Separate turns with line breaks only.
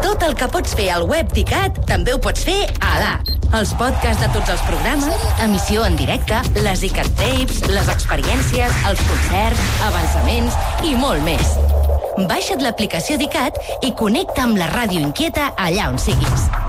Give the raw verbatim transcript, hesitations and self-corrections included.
Tot el que pots fer al web d'ICAT també ho pots fer a l'app. Els podcasts de tots els programes, emissió en directe, les ICAT Tapes, les experiències, els concerts, avançaments i molt més. Baixa't l'aplicació d'ICAT i connecta amb la ràdio inquieta allà on siguis.